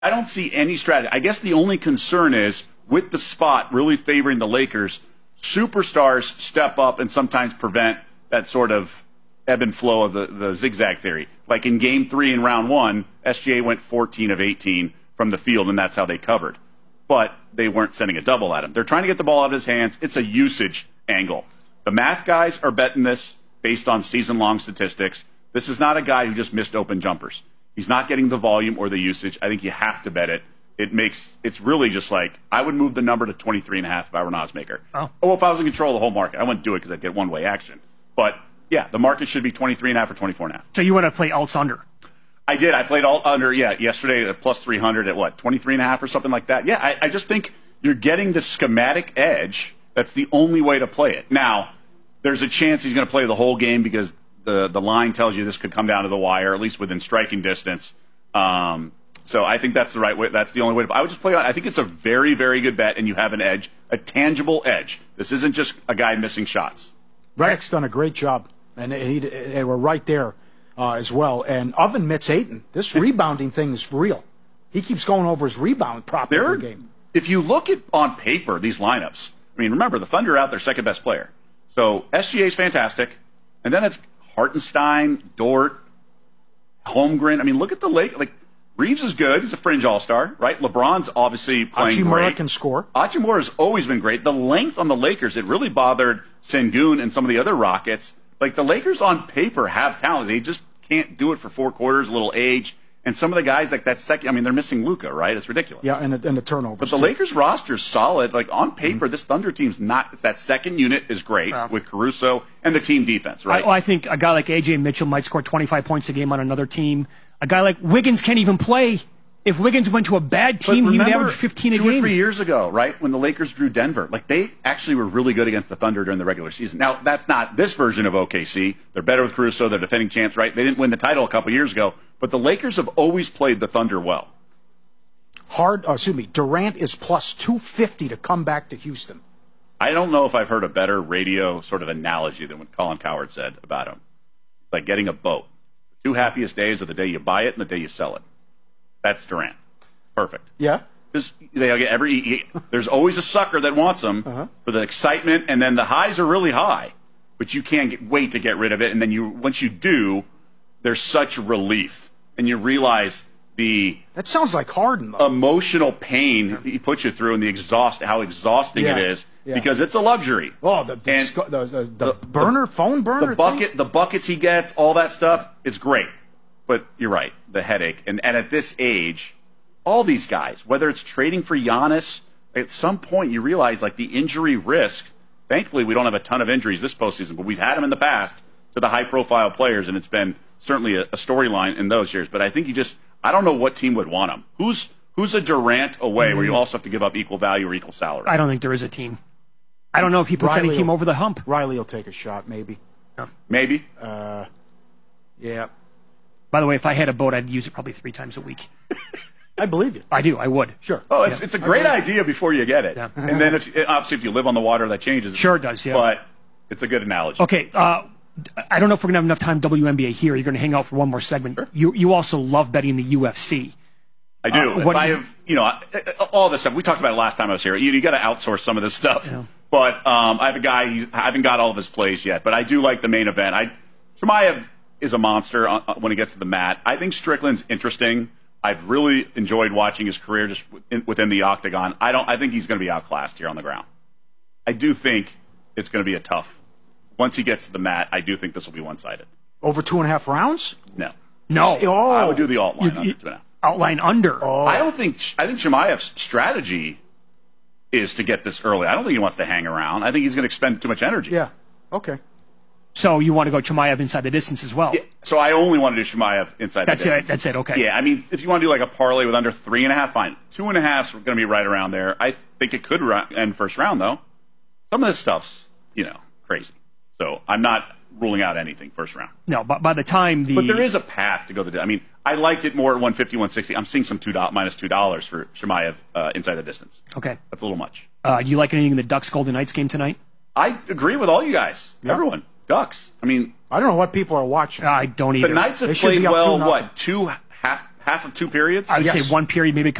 I don't see any strategy. I guess the only concern is with the spot really favoring the Lakers, superstars step up and sometimes prevent that sort of ebb and flow of the zigzag theory. Like in Game 3 in Round 1, SGA went 14 of 18 from the field, and that's how they covered. But they weren't sending a double at him. They're trying to get the ball out of his hands. It's a usage angle. The math guys are betting this based on season-long statistics. This is not a guy who just missed open jumpers. He's not getting the volume or the usage. I think you have to bet it. It's really just like, I would move the number to 23.5 if I were an odds maker. Oh, if I was in control of the whole market, I wouldn't do it because I'd get one-way action. But, yeah, the market should be 23.5 or 24.5. So you want to play alts under? I did. I played alt under, yesterday at plus 300 at what, 23.5 or something like that? Yeah, I just think you're getting the schematic edge. That's the only way to play it. Now, there's a chance he's going to play the whole game because the line tells you this could come down to the wire, at least within striking distance. So I think that's the right way. That's the only way. I would just play on. I think it's a very, very good bet, and you have an edge, a tangible edge. This isn't just a guy missing shots. Reddick's done a great job, and they were right there as well. And Oven Mitz Ayton, this rebounding thing is real. He keeps going over his rebound prop every game. If you look at on paper these lineups, I mean, remember the Thunder are out their second best player. So SGA is fantastic, and then it's Hartenstein, Dort, Holmgren. I mean, look at the Lake. Like Reeves is good; he's a fringe all-star, right? LeBron's obviously playing great. Hachimura can score. Hachimura has always been great. The length on the Lakers, it really bothered Sengun and some of the other Rockets. Like the Lakers on paper have talent; they just can't do it for 4 quarters. A little age, and some of the guys like that second. I mean, they're missing Luka, right? It's ridiculous. Yeah, and the turnovers. But the Lakers roster is solid. Like on paper, this Thunder team's not. That second unit is great with Caruso and the team defense, right? I think a guy like A.J. Mitchell might score 25 points a game on another team. A guy like Wiggins can't even play. If Wiggins went to a bad team, he would average 15 a game. 2 or 3 years ago, right, when the Lakers drew Denver, like they actually were really good against the Thunder during the regular season. Now, that's not this version of OKC. They're better with Caruso. They're defending champs, right? They didn't win the title a couple years ago, but the Lakers have always played the Thunder well. Durant is plus 250 to come back to Houston. I don't know if I've heard a better radio sort of analogy than what Colin Cowherd said about him. Like getting a boat. The 2 happiest days are the day you buy it and the day you sell it. That's Durant. Perfect. Yeah. Because there's always a sucker that wants them for the excitement, and then the highs are really high, but you can't wait to get rid of it. And then once you do, there's such relief, and you realize that sounds like Harden, though. Emotional pain he puts you through, and how exhausting it is because it's a luxury. Oh, the phone burner, the buckets he gets, all that stuff, it's great. But you're right, the headache. And at this age, all these guys, whether it's trading for Giannis, at some point you realize like the injury risk. Thankfully, we don't have a ton of injuries this postseason, but we've had them in the past to the high-profile players, and it's been certainly a storyline in those years. But I think I don't know what team would want him. Who's a Durant away where you also have to give up equal value or equal salary? I don't think there is a team. I don't know if he puts any team over the hump. Riley will take a shot, maybe. Oh. Maybe? Yeah. By the way, if I had a boat, I'd use it probably 3 times a week. I believe you. I do. I would. Sure. Oh, it's a great idea before you get it. Yeah. And then obviously if you live on the water, that changes. Sure it does, yeah. But it's a good analogy. Okay. I don't know if we're going to have enough time WNBA here. You're going to hang out for one more segment. Sure. You also love betting the UFC. I do. All this stuff. We talked about it last time I was here. You got to outsource some of this stuff. Yeah. But I have a guy, I haven't got all of his plays yet, but I do like the main event. Chimaev is a monster when he gets to the mat. I think Strickland's interesting. I've really enjoyed watching his career just within the octagon. I think he's going to be outclassed here on the ground. I do think it's going to be a tough. Once he gets to the mat, I do think this will be one-sided. Over 2.5 rounds? No. Oh. I would do the alt line under 2.5. Outline under. Oh. I think Chimaev's strategy is to get this early. I don't think he wants to hang around. I think he's going to expend too much energy. Yeah. Okay. So you want to go Chimaev inside the distance as well? Yeah. So I only want to do Chimaev inside the distance. That's it. Okay. Yeah. I mean, if you want to do like a parlay with under 3.5, fine. 2.5's going to be right around there. I think it could end first round though. Some of this stuff's crazy. So I'm not ruling out anything first round. No, but by the time But there is a path to go I mean, I liked it more at 150, 160. I'm seeing some minus $2 for Chimaev inside the distance. Okay. That's a little much. Do you like anything in the Ducks Golden Knights game tonight? I agree with all you guys. Yep. Everyone. Ducks. I mean, I don't know what people are watching. I don't either. The Knights have played well, two half half of two periods? I would Yes. say one period, maybe